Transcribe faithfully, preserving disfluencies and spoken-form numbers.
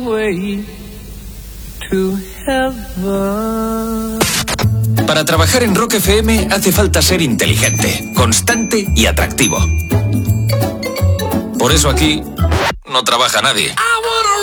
way to heaven. Para trabajar en Rock F M hace falta ser inteligente, constante y atractivo. Por eso aquí no trabaja nadie.